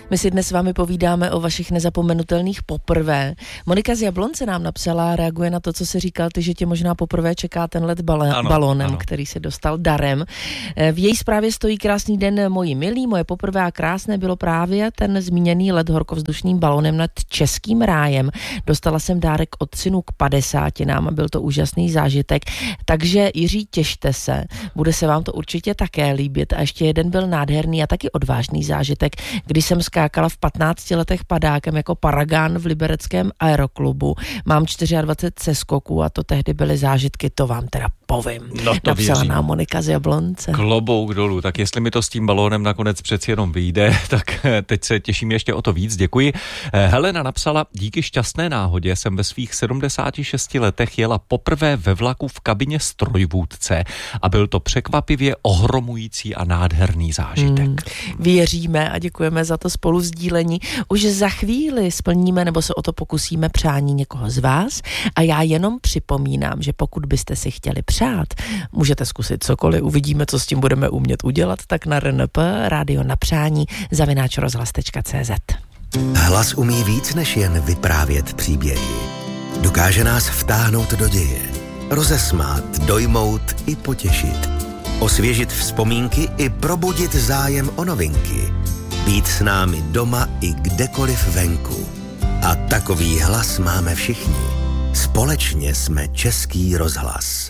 My si dnes s vámi povídáme o vašich nezapomenutelných poprvé. Monika z Jablonce nám napsala, reaguje na to, co si říkal ty, že tě možná poprvé čeká ten let balónem, ano. Který se dostal darem. V její zprávě stojí: krásný den, moji milí, moje poprvé a krásné bylo právě ten zmíněný let horkovzdušným balónem nad Českým rájem. Dostala jsem dárek od synu k 50 a byl to úžasný zážitek. Takže Jiří, těšte se, bude se vám to určitě také líbit. A ještě jeden byl nádherný a taky odvážný zážitek, když jsem skákala v 15 letech padákem jako Paragán v libereckém aeroklubu. Mám 24 seskoků a to tehdy byly zážitky, to vám teda povím. No to napsala věřím. nám Monika z Jablonce. Klobouk dolů, tak jestli mi to s tím balónem nakonec přeci jenom vyjde, tak teď se těším ještě o to víc, děkuji. Helena napsala: díky šťastné náhodě jsem ve svých 76 letech jela poprvé ve vlaku v kabině strojvůdce a byl to překvapivě ohromující a nádherný zážitek. Věříme a děkujeme za to spoluvzdílení. Už za chvíli splníme nebo se o to pokusíme přání někoho z vás a já jenom připomínám, že pokud byste si chtěli přát, můžete zkusit cokoliv, uvidíme, co s tím budeme umět udělat, tak na RNP rádio na přání @rozhlas.cz. Hlas umí víc než jen vyprávět příběhy. Dokáže nás vtáhnout do děje, rozesmát, dojmout i potěšit, osvěžit vzpomínky i probudit zájem o novinky, být s námi doma i kdekoliv venku. A takový hlas máme všichni. Společně jsme Český rozhlas.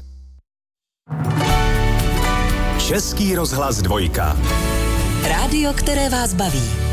Český rozhlas 2. Rádio, které vás baví.